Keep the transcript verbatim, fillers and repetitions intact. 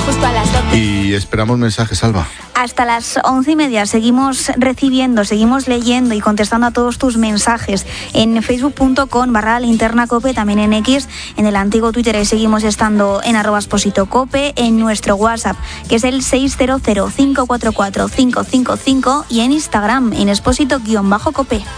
justo a las doce. Y esperamos mensajes, Alba. Hasta las once y media seguimos recibiendo, seguimos leyendo y contestando a todos tus mensajes en facebook.com barra linterna cope, también en X, en el antiguo Twitter, y seguimos estando en arroba Expósito Cope, en nuestro WhatsApp, que es el seis cero cero, cinco cuatro cuatro, cinco cinco cinco, y en Instagram, en Expósito-Cope.